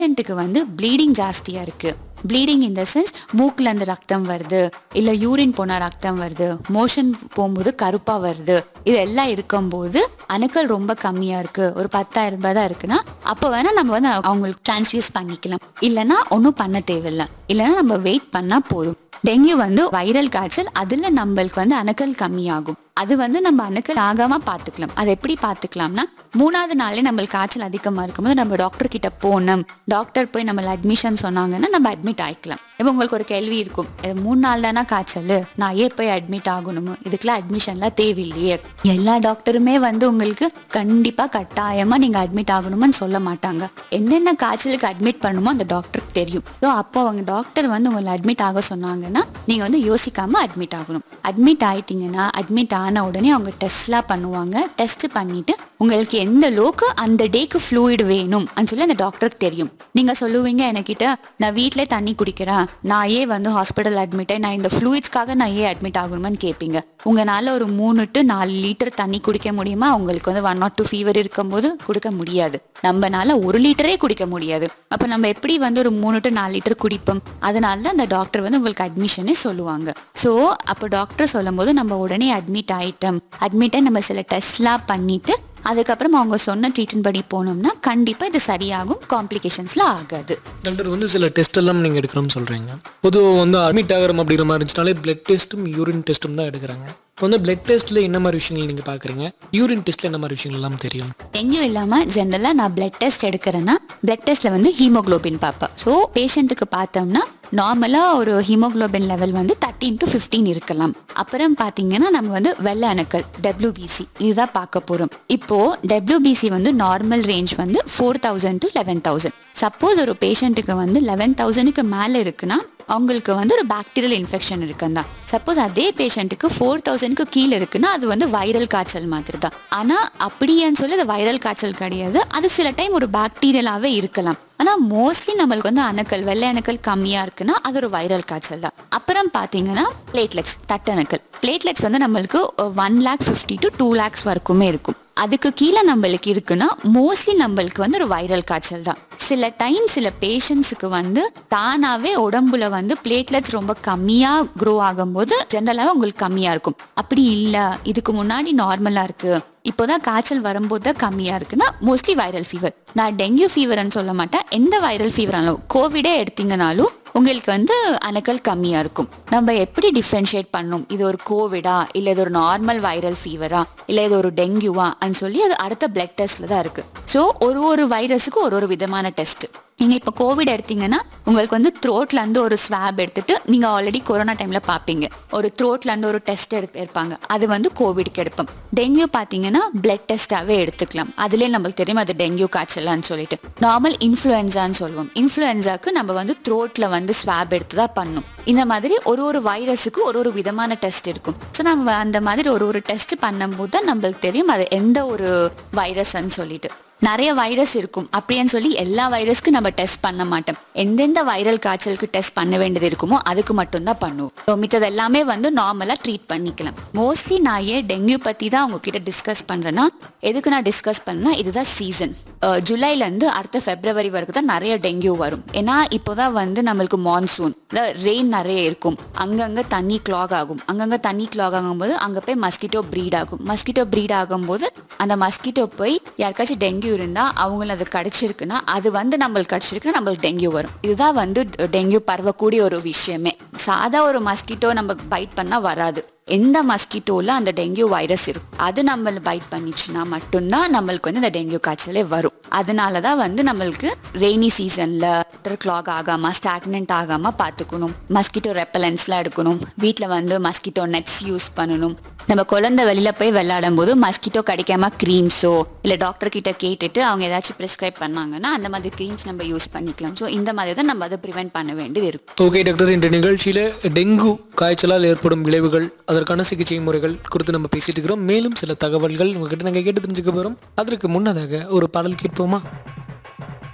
பேஷண்ட்டுக்கு வந்து ப்ளீடிங் ஜாஸ்தியாக இருக்குது. ப்ளீடிங் இன் த சென்ஸ் மூக்குலேருந்து ரத்தம் வருது, இல்லை யூரின் போனால் ரத்தம் வருது, மோஷன் போகும்போது கருப்பாக வருது, இது எல்லாம் இருக்கும்போது அணுக்கள் ரொம்ப கம்மியாக இருக்குது, ஒரு 10,000 ரூபாய் தான் இருக்குன்னா அப்போ வேணால் நம்ம வந்து அவங்களுக்கு டிரான்ஸ்ஃபியூஸ் பண்ணிக்கலாம். இல்லைன்னா ஒன்றும் பண்ண தேவையில்லை, இல்லைன்னா நம்ம வெயிட் பண்ணால் போதும். டெங்கு வந்து வைரல் காய்ச்சல், அதில் நம்மளுக்கு வந்து அணுக்கள் கம்மியாகும். அது வந்து நம்ம அணுக்கள் ஆகாமல் பார்த்துக்கலாம். அதை எப்படி பார்த்துக்கலாம்னா, 3வது நாளே நம்மளுக்கு காய்ச்சல் அதிகமாக இருக்கும்போது நம்ம டாக்டர் கிட்ட போனோம், டாக்டர் போய் நம்மளை அட்மிஷன் சொன்னாங்கன்னா நம்ம அட்மிட் ஆகிக்கலாம். இப்போ உங்களுக்கு ஒரு கேள்வி இருக்கும், 3 நாள் தானே காய்ச்சல், நான் ஏன் போய் அட்மிட் ஆகணுமோ, இதுக்கெல்லாம் அட்மிஷன்லாம் தேவையில்லையே. எல்லா டாக்டருமே வந்து உங்களுக்கு கண்டிப்பாக கட்டாயமாக நீங்கள் அட்மிட் ஆகணுமான்னு சொல்ல மாட்டாங்க. என்னென்ன காய்ச்சலுக்கு அட்மிட் பண்ணணுமோ அந்த டாக்டருக்கு தெரியும். ஸோ அப்போ அவங்க டாக்டர் வந்து உங்களை அட்மிட் ஆக சொன்னாங்கன்னா நீங்கள் வந்து யோசிக்காமல் அட்மிட் ஆகணும். அட்மிட் ஆகிட்டிங்கன்னா அட்மிட் ஆன உடனே அவங்க டெஸ்ட்லாம் பண்ணுவாங்க. டெஸ்ட் பண்ணிவிட்டு உங்களுக்கு எந்த அளவுக்கு அந்த டேக்கு ஃப்ளூயிட் வேணும் சொல்லி அந்த டாக்டருக்கு தெரியும். நீங்கள் சொல்லுவீங்க என்கிட்ட, நான் வீட்டிலே தண்ணி குடிக்கிறேன், நான் ஏன் வந்து ஹாஸ்பிட்டல் அட்மிட் நான் இந்த ஃப்ளூயிட்ஸ்க்காக நான் ஏன் அட்மிட் ஆகணுமான்னு கேட்பீங்க. உங்களால் ஒரு 3 to 4 லிட்டர் தண்ணி குடிக்க முடியுமா? உங்களுக்கு வந்து 102 ஃபீவர் இருக்கும்போது கொடுக்க முடியாது. நம்மனால 1 லிட்டரே குடிக்க முடியாது. அப்போ நம்ம எப்படி வந்து ஒரு 3 to 4 லிட்டர் குடிப்போம்? அதனால தான் அந்த டாக்டர் வந்து உங்களுக்கு அட்மிஷனே சொல்லுவாங்க. ஸோ அப்போ டாக்டர் சொல்லும் போது நம்ம உடனே அட்மிட் ஆகிட்டோம், நம்ம சில டெஸ்ட்லாம் பண்ணிட்டு அதுக்கப்புறம் அவங்க சொன்ன ட்ரீட்மெண்ட் படி போனோம்னா கண்டிப்பாக இது சரியாகும், காம்ப்ளிகேஷன்ஸ்லாம் ஆகாது. டாக்டர் வந்து சில டெஸ்ட் எல்லாம் நீங்கள் எடுக்கிறோம்னு சொல்கிறீங்க. பொதுவாக வந்து அட்மிட் ஆகிறோம் அப்படிங்கிற மாதிரி இருந்துச்சுனாலே பிளட் டெஸ்ட்டும் யூரின் டெஸ்ட்டும் தான் எடுக்கிறாங்க. இப்போ வந்து பிளட் டெஸ்ட்டில் என்ன மாதிரி விஷயங்கள் நீங்கள் பார்க்குறீங்க, யூரின் டெஸ்ட்டில் என்ன மாதிரி விஷயங்கள் எல்லாம் தெரியும்? எங்கேயும் இல்லாமல் ஜென்ரலாக நான் பிளட் டெஸ்ட் எடுக்கிறேன்னா பிளட் டெஸ்ட்டில் வந்து ஹீமோக்ளோபின் பார்ப்பேன். ஸோ பேஷண்ட்டுக்கு பார்த்தோம்னா நார்மலாக ஒரு ஹீமோக்ளோபின் லெவல் வந்து 13 to 15 இருக்கலாம். அப்புறம் பார்த்தீங்கன்னா நம்ம வந்து வெள்ளை அணுக்கள் WBC இதுதான் பார்க்க போகிறோம். இப்போது WBC வந்து நார்மல் ரேஞ்ச் வந்து 4,000 to 11,000. சப்போஸ் ஒரு பேஷண்ட்டுக்கு வந்து 11,000க்கு மேலே இருக்குன்னா அவங்களுக்கு வந்து ஒரு பாக்டீரியல் இன்ஃபெக்ஷன் இருக்குன்னு. சப்போஸ் அதே பேஷண்ட்டுக்கு 4,000க்கு கீழே இருக்குன்னா அது வந்து வைரல் காய்ச்சல் மாதிரி தான். ஆனால் அப்படியேன்னு சொல்லி அது வைரல் காய்ச்சல் கிடையாது, அது சில டைம் ஒரு பாக்டீரியலாகவே இருக்கலாம். ஆனால் மோஸ்ட்லி நம்மளுக்கு வந்து அணுக்கள் வெள்ளை அணுக்கள் கம்மியாக இருக்குன்னா அது ஒரு வைரல் காய்ச்சல் தான். அப்புறம் பார்த்தீங்கன்னா பிளேட்லெட்ஸ் தட்டணுக்கள். பிளேட்லெட்ஸ் வந்து நம்மளுக்கு 1,50,000 to 2,00,000 வரைக்குமே இருக்கும். அதுக்கு கீழே நம்மளுக்கு இருக்குன்னா மோஸ்ட்லி நம்மளுக்கு வந்து ஒரு வைரல் காய்ச்சல் தான். சில டைம் சில பேஷண்ட்ஸுக்கு வந்து தானாகவே உடம்புல வந்து பிளேட்லெட்ஸ் ரொம்ப கம்மியாக க்ரோ ஆகும்போது ஜென்ரலாகவே உங்களுக்கு கம்மியாக இருக்கும். அப்படி இல்லை, இதுக்கு முன்னாடி நார்மலாக இருக்குது, இப்போதான் காய்ச்சல் வரும்போது தான் கம்மியாக இருக்குன்னா மோஸ்ட்லி வைரல் ஃபீவர். நான் டெங்கு ஃபீவர்னு சொல்ல மாட்டேன், எந்த வைரல் ஃபீவரானாலும் கோவிடே எடுத்தீங்கனாலும் உங்களுக்கு வந்து அணுக்கள் கம்மியாக இருக்கும். நம்ம எப்படி டிஃப்ரென்ஷியேட் பண்ணணும், இது ஒரு கோவிடா இல்லை இது ஒரு நார்மல் வைரல் ஃபீவரா இல்லை இது ஒரு டெங்குவா சொல்லி அது அடுத்த பிளட் டெஸ்ட்டில் தான் இருக்குது. ஸோ ஒரு வைரஸுக்கு ஒரு விதமான டெஸ்ட். நீங்கள் இப்போ கோவிட் எடுத்தீங்கன்னா உங்களுக்கு வந்து த்ரோட்லேருந்து ஒரு ஸ்வாப் எடுத்துட்டு நீங்கள் ஆல்ரெடி கொரோனா டைமில் பார்ப்பீங்க, ஒரு த்ரோட்லேருந்து ஒரு டெஸ்ட் எடுப்பாங்க, அது வந்து கோவிடுக்கு எடுப்போம். டெங்கு பார்த்தீங்கன்னா பிளட் டெஸ்ட்டாகவே எடுத்துக்கலாம், அதுலேயே நம்மளுக்கு தெரியும் அது டெங்கு காய்ச்சலான்னு சொல்லிட்டு. நார்மல் இன்ஃப்ளூயன்ஸான்னு சொல்லுவோம், இன்ஃப்ளூயன்ஸாக்கு நம்ம வந்து த்ரோட்டில் வந்து ஸ்வாப் எடுத்து தான் பண்ணணும். இந்த மாதிரி ஒரு வைரஸுக்கு ஒரு விதமான டெஸ்ட் இருக்கும். ஸோ நம்ம அந்த மாதிரி ஒரு டெஸ்ட் பண்ணும்போது தான் நம்மளுக்கு தெரியும் அது எந்த ஒரு வைரஸ்ன்னு சொல்லிட்டு. நிறைய வைரஸ் இருக்கும், அப்படின்னு சொல்லி எல்லா வைரஸ்க்கு நம்ம டெஸ்ட் பண்ண மாட்டோம். எந்தெந்த வைரல் காய்ச்சலுக்கு டெஸ்ட் பண்ண வேண்டியது இருக்குமோ அதுக்கு மட்டும்தான் பண்ணுவோம். மித்தது எல்லாமே வந்து நார்மலாக ட்ரீட் பண்ணிக்கலாம். மோஸ்ட்லி நான் ஏன் டெங்கு பற்றி தான் உங்ககிட்ட டிஸ்கஸ் பண்ணுறேன்னா, எதுக்கு நான் டிஸ்கஸ் பண்ணேன்னா இதுதான் சீசன். ஜூலைலேருந்து அடுத்த ஃபெப்ரவரி வரைக்கும் தான் நிறைய டெங்கு வரும். ஏன்னா இப்போ தான் வந்து நம்மளுக்கு மான்சூன், ரெயின் நிறைய இருக்கும், அங்கங்கே தண்ணி கிளாக் ஆகும். அங்கங்கே தண்ணி கிளாக் ஆகும்போது அங்கே போய் மஸ்கிட்டோ ப்ரீட் ஆகும். மஸ்கிட்டோ ப்ரீட் ஆகும்போது அந்த மஸ்கிட்டோ போய் யாருக்காச்சும் டெங்கு இருந்தால் அவங்கள அது கடிச்சிருக்குன்னா அது வந்து நம்மளுக்கு கடிச்சிருக்குன்னா நம்மளுக்கு டெங்கு வரும். இதுதான் வந்து டெங்கு பரவக்கூடிய ஒரு விஷயமே. சாதா ஒரு மஸ்கிட்டோ நம்ம பைட் பண்ணால் வராது. எந்த மஸ்கிட்டோவில் அந்த டெங்கு வைரஸ் இருக்கும் அது நம்மளை பைட் பண்ணிச்சுன்னா மட்டும்தான் நம்மளுக்கு வந்து இந்த டெங்கு காய்ச்சலே வரும். அதனால தான் வந்து நம்மளுக்கு ரெய்னி சீசனில் கிளாக் ஆகாமல் ஸ்டாக்னன்ட் ஆகாமல் பார்த்துக்கணும். மஸ்கிட்டோ ரெப்பலன்ஸ்லாம் எடுக்கணும். வீட்டில் வந்து மஸ்கிட்டோ நெட்ஸ் யூஸ் பண்ணணும். நம்ம குழந்தை வெளியில் போய் விளையாடும் போது மஸ்கிட்டோ கிடைக்காம க்ரீம்ஸோ இல்லை டாக்டர் கிட்ட கேட்டுட்டு அவங்க ஏதாச்சும் ப்ரிஸ்கிரைப் பண்ணாங்கன்னா அந்த மாதிரி க்ரீம்ஸ் நம்ம யூஸ் பண்ணிக்கலாம். ஸோ இந்த மாதிரி தான் நம்ம அதை ப்ரிவென்ட் பண்ண வேண்டியது இருக்கும். ஓகே டாக்டர், இந்த நிகழ்ச்சியில் டெங்கு காய்ச்சலால் ஏற்படும் விளைவுகள், அதற்கான சிகிச்சை முறைகள் குறித்து நம்ம பேசிட்டு இருக்கிறோம். மேலும் சில தகவல்கள் உங்ககிட்ட நாங்கள் கேட்டு தெரிஞ்சுக்க போகிறோம். அதற்கு முன்னதாக ஒரு பாடல் கேட்போமா?